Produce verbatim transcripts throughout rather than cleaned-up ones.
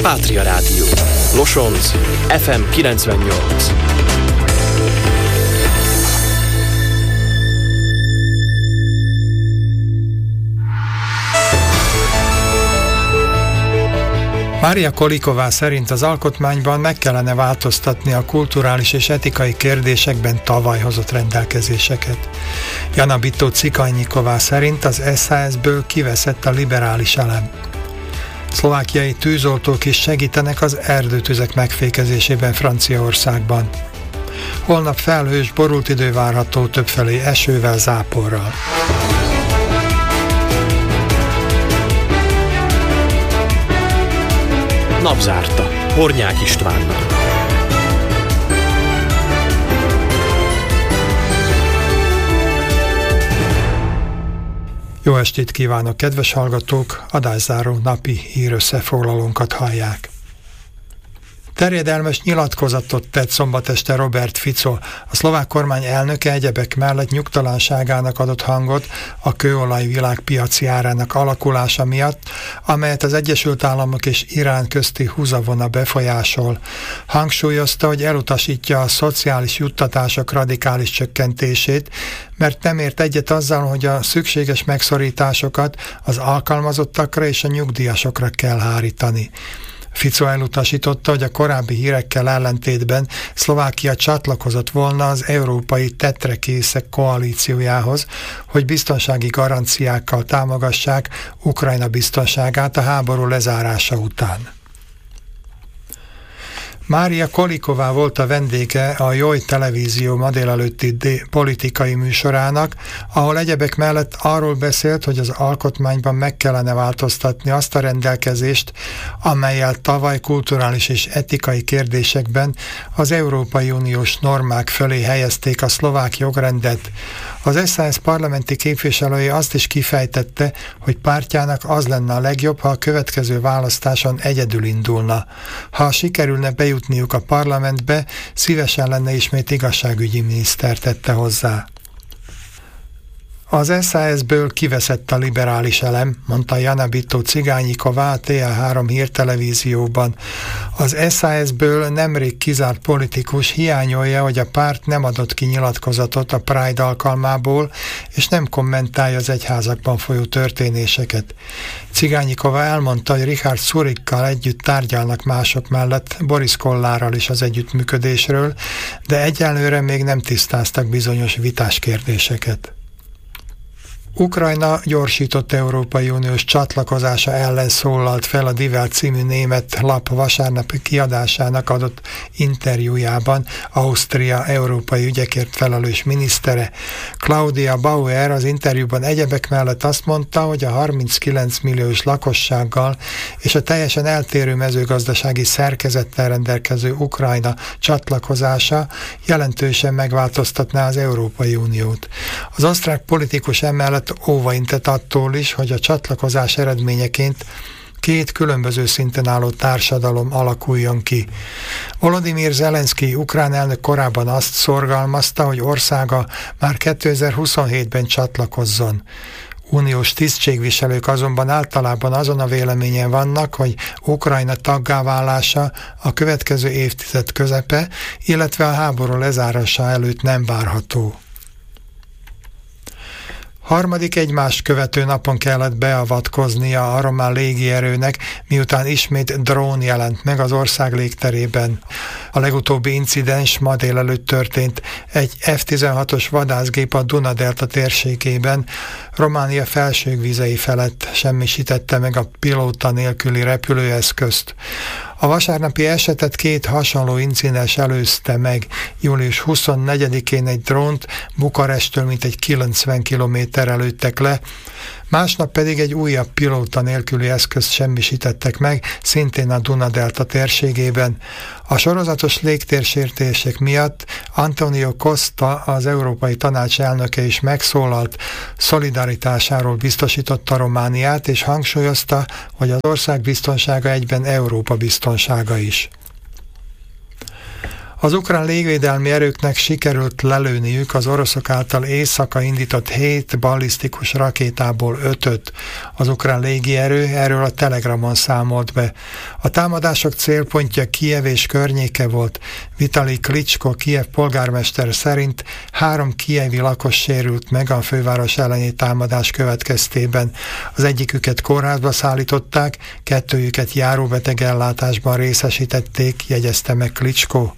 Pátria Rádió. Losonc, ef em kilencvennyolc. Mária Kolíková szerint az alkotmányban meg kellene változtatni a kulturális és etikai kérdésekben tavaly hozott rendelkezéseket. Jana Bitó-Cikajnyiková szerint az es zé es-ből kiveszett a liberális elem. Szlovákiai tűzoltók is segítenek az erdőtüzek megfékezésében Franciaországban. Holnap felhős, borult idő várható, többfelé esővel, záporral. Napzárta. Hornyák Istvánnal. Jó estét kívánok, kedves hallgatók! Adászáró napi hírösszefoglalónkat hallják. Terjedelmes nyilatkozatot tett szombat este Robert Fico. A szlovák kormány elnöke egyebek mellett nyugtalanságának adott hangot a kőolaj világpiaci árának alakulása miatt, amelyet az Egyesült Államok és Irán közti húzavona befolyásol. Hangsúlyozta, hogy elutasítja a szociális juttatások radikális csökkentését, mert nem ért egyet azzal, hogy a szükséges megszorításokat az alkalmazottakra és a nyugdíjasokra kell hárítani. Fico elutasította, hogy a korábbi hírekkel ellentétben Szlovákia csatlakozott volna az európai tetrekészek koalíciójához, hogy biztonsági garanciákkal támogassák Ukrajna biztonságát a háború lezárása után. Mária Kolíková volt a vendége a Joj televízió ma délelőtti politikai műsorának, ahol egyebek mellett arról beszélt, hogy az alkotmányban meg kellene változtatni azt a rendelkezést, amellyel tavaly kulturális és etikai kérdésekben az Európai Uniós normák fölé helyezték a szlovák jogrendet. Az es zé es parlamenti képviselője azt is kifejtette, hogy pártjának az lenne a legjobb, ha a következő választáson egyedül indulna. Ha sikerülne bejutniuk a parlamentbe, szívesen lenne ismét igazságügyi miniszter, tette hozzá. Az es zé es-ből kiveszett a liberális elem, mondta Jana Bitó-Cikajnyiková a té el három hírtelevízióban. Az es zé es-ből nemrég kizárt politikus hiányolja, hogy a párt nem adott ki nyilatkozatot a Pride alkalmából, és nem kommentálja az egyházakban folyó történéseket. Cikajnyiková elmondta, hogy Richard Szurikkal együtt tárgyalnak mások mellett, Boris Kollárral is az együttműködésről, de egyelőre még nem tisztáztak bizonyos vitás kérdéseket. Ukrajna gyorsított Európai Uniós csatlakozása ellen szólalt fel a Die Welt című német lap vasárnapi kiadásának adott interjújában Ausztria európai ügyekért felelős minisztere. Claudia Bauer az interjúban egyebek mellett azt mondta, hogy a harminckilenc milliós lakossággal és a teljesen eltérő mezőgazdasági szerkezettel rendelkező Ukrajna csatlakozása jelentősen megváltoztatná az Európai Uniót. Az osztrák politikus emellett óvaintett attól is, hogy a csatlakozás eredményeként két különböző szinten álló társadalom alakuljon ki. Volodymyr Zelenszky ukrán elnök korábban azt szorgalmazta, hogy országa már kétezer-huszonhétben csatlakozzon. Uniós tisztségviselők azonban általában azon a véleményen vannak, hogy Ukrajna taggá válása a következő évtized közepe, illetve a háború lezárása előtt nem várható. Harmadik egymást követő napon kellett beavatkoznia a román légierőnek, miután ismét drón jelent meg az ország légterében. A legutóbbi incidens ma délelőtt történt. Egy ef tizenhatos vadászgép a Duna-delta térségében Románia felségvizei felett semmisítette meg a pilóta nélküli repülőeszközt. A vasárnapi esetet két hasonló incidens előzte meg. július huszonnegyedikén egy drónt Bukarestől mintegy kilencven kilométerrel lőttek le, másnap pedig egy újabb pilóta nélküli eszközt semmisítettek meg, szintén a Duna-delta térségében. A sorozatos légtérsértések miatt Antonio Costa, az Európai Tanács elnöke is megszólalt, szolidaritásáról biztosította Romániát, és hangsúlyozta, hogy az ország biztonsága egyben Európa biztonsága is. Az ukrán légvédelmi erőknek sikerült lelőniük az oroszok által éjszaka indított hét ballisztikus rakétából ötöt. Az ukrán légierő erről a Telegramon számolt be. A támadások célpontja Kijev és környéke volt. Vitali Klitschko, Kijev polgármester szerint három kijevi lakos sérült meg a főváros elleni támadás következtében. Az egyiküket kórházba szállították, kettőjüket járóbetegellátásban részesítették, jegyezte meg Klitschko.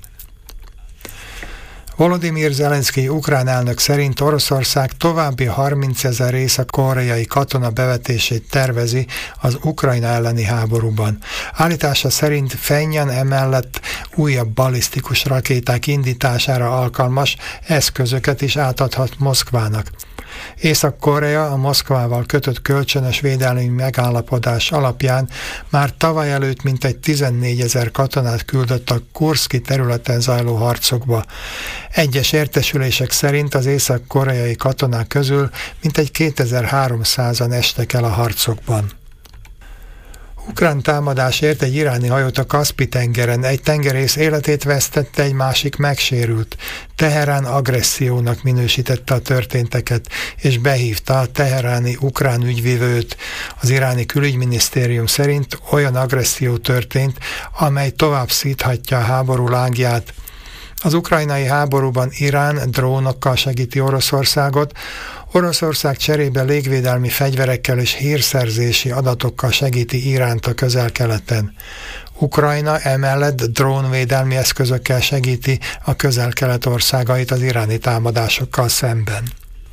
Volodymyr Zelenszkij ukrán elnök szerint Oroszország további harmincezer észak-koreai katona bevetését tervezi az Ukrajna elleni háborúban. Állítása szerint Pchenjan emellett újabb ballisztikus rakéták indítására alkalmas eszközöket is átadhat Moszkvának. Észak-Korea a Moszkvával kötött kölcsönös védelmi megállapodás alapján már tavaly előtt mintegy tizennégyezer katonát küldött a Kurszki területen zajló harcokba. Egyes értesülések szerint az észak-koreai katonák közül mintegy kétezer-háromszázan estek el a harcokban. Ukrán támadásért egy iráni hajót a Kaszpi-tengeren, egy tengerész életét vesztette, egy másik megsérült. Teherán agressziónak minősítette a történteket, és behívta a teheráni ukrán ügyvivőt. Az iráni külügyminisztérium szerint olyan agresszió történt, amely tovább szíthatja a háború lángját. Az ukrajnai háborúban Irán drónokkal segíti Oroszországot, Oroszország cserébe légvédelmi fegyverekkel és hírszerzési adatokkal segíti Iránt a Közel-Keleten. Ukrajna emellett drónvédelmi eszközökkel segíti a Közel-Kelet országait az iráni támadásokkal szemben.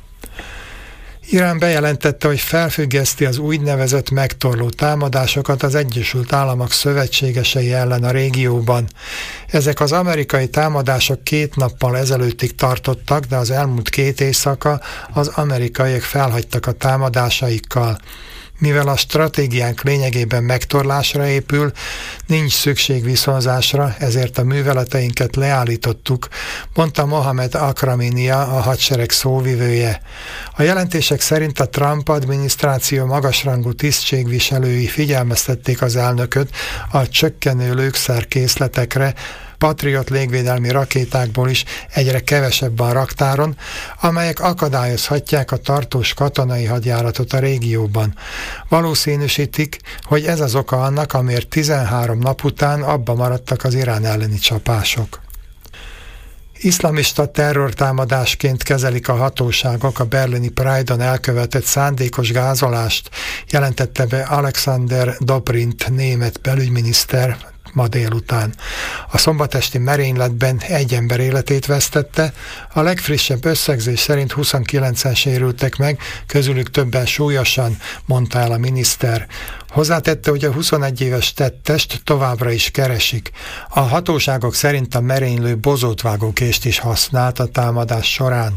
Irán bejelentette, hogy felfüggeszti az úgynevezett megtorló támadásokat az Egyesült Államok szövetségesei ellen a régióban. Ezek az amerikai támadások két nappal ezelőttig tartottak, de az elmúlt két éjszaka az amerikaiak felhagytak a támadásaikkal. Mivel a stratégiánk lényegében megtorlásra épül, nincs szükség viszonzásra, ezért a műveleteinket leállítottuk, mondta Mohamed Akraminia, a hadsereg szóvivője. A jelentések szerint a Trump adminisztráció magasrangú tisztségviselői figyelmeztették az elnököt a csökkenő lőszerkészletekre, Patriot légvédelmi rakétákból is egyre kevesebb a raktáron, amelyek akadályozhatják a tartós katonai hadjáratot a régióban. Valószínűsítik, hogy ez az oka annak, amiért tizenhárom nap után abba maradtak az Irán elleni csapások. Iszlamista terrortámadásként kezelik a hatóságok a berlini Pride-on elkövetett szándékos gázolást, jelentette be Alexander Dobrindt német belügyminiszter ma délután. A szombatesti merényletben egy ember életét vesztette, a legfrissebb összegzés szerint huszonkilencen sérültek meg, közülük többen súlyosan, mondta el a miniszter. Hozzátette, hogy a huszonegy éves tettest továbbra is keresik. A hatóságok szerint a merénylő bozótvágókést is használt a támadás során.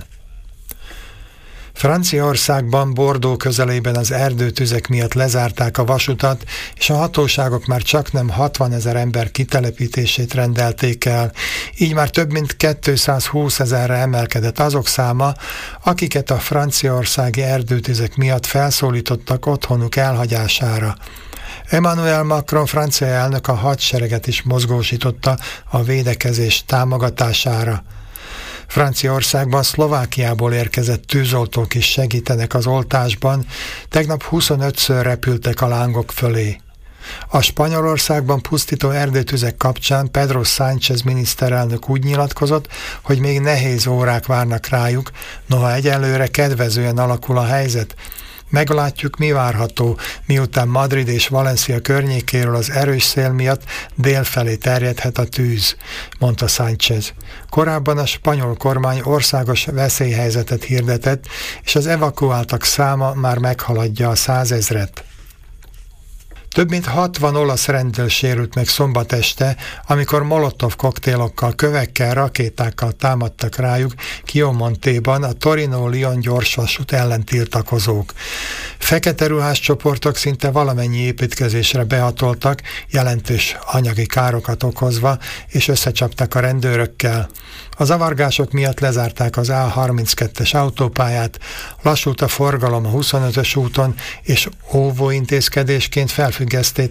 Franciaországban Bordeaux közelében az erdőtüzek miatt lezárták a vasutat, és a hatóságok már csaknem hatvanezer ember kitelepítését rendelték el. Így már több mint kétszázhúszezerre emelkedett azok száma, akiket a franciaországi erdőtüzek miatt felszólítottak otthonuk elhagyására. Emmanuel Macron francia elnök a hadsereget is mozgósította a védekezés támogatására. Franciaországban Szlovákiából érkezett tűzoltók is segítenek az oltásban, tegnap huszonötször repültek a lángok fölé. A Spanyolországban pusztító erdőtüzek kapcsán Pedro Sánchez miniszterelnök úgy nyilatkozott, hogy még nehéz órák várnak rájuk, noha egyelőre kedvezően alakul a helyzet. Meglátjuk, mi várható, miután Madrid és Valencia környékéről az erős szél miatt délfelé terjedhet a tűz, mondta Sánchez. Korábban a spanyol kormány országos veszélyhelyzetet hirdetett, és az evakuáltak száma már meghaladja a százezret. Több mint hatvan olasz rendőr sérült meg szombat este, amikor molotov koktélokkal, kövekkel, rakétákkal támadtak rájuk Chiomontéban a Torino-Lyon gyorsvasút ellen tiltakozók. Fekete ruhás csoportok szinte valamennyi építkezésre behatoltak, jelentős anyagi károkat okozva, és összecsaptak a rendőrökkel. A zavargások miatt lezárták az á harminckettes autópályát, lassult a forgalom a huszonötös úton, és óvóintézkedésként felfüggesztették